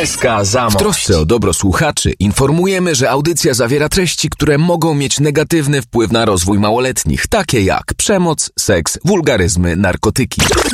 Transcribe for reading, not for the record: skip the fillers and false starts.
SK Zamość. W trosce o dobro słuchaczy informujemy, że audycja zawiera treści, które mogą mieć negatywny wpływ na rozwój małoletnich, takie jak przemoc, seks, wulgaryzmy, narkotyki.